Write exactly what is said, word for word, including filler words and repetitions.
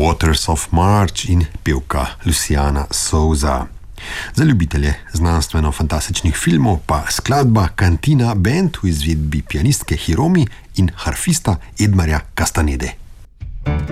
Waters of March in pevka Luciana Souza. Za ljubitelje znanstveno-fantastičnih filmov pa skladba Cantina Band v izvedbi pianistke Hiromi in harfista Edmarja Castanede.